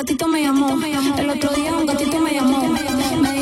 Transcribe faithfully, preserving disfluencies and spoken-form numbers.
gatito me llamó. El otro día un gatito me llamó. Me